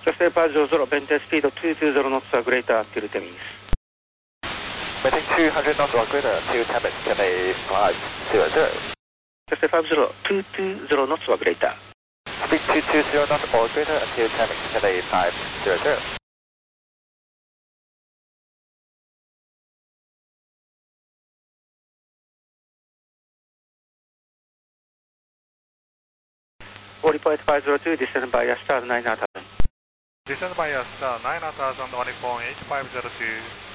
Just departure 0, maintain speed 220 knots or greater until Temis. Maintain 200 knots or greater until Temis, Cathay 500. Just departure 220 knots or greater. Speed 220 knots or greater until Temis, Cathay 500. Point 502, descend by star 9000. Descend by star 9000 on point 8502.